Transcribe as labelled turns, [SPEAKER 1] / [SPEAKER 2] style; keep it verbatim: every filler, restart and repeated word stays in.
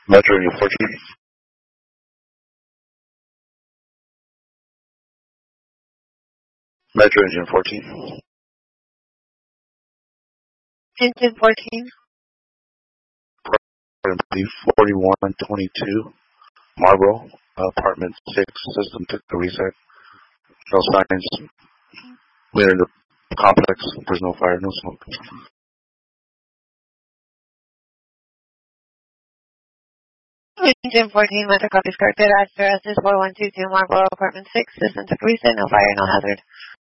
[SPEAKER 1] Metro Engine fourteen. Metro Engine fourteen.
[SPEAKER 2] Engine fourteen.
[SPEAKER 1] forty-one twenty-two. Marlboro, apartment six, system took the reset. No signs. We entered the complex. There's no fire, no smoke.
[SPEAKER 2] Engine fourteen, Metro copies corrected. Address is four one two two Marlboro, apartment six, system took reset. No fire, no hazard.